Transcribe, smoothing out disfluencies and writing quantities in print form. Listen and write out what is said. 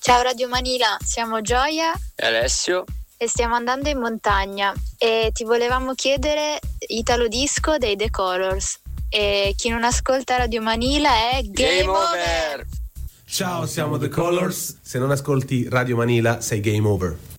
Ciao Radio Manila, siamo Gioia e Alessio e stiamo andando in montagna e ti volevamo chiedere Italo Disco dei The Colors. E chi non ascolta Radio Manila è Game Over! Ciao, siamo The Colors. Se non ascolti Radio Manila sei Game Over.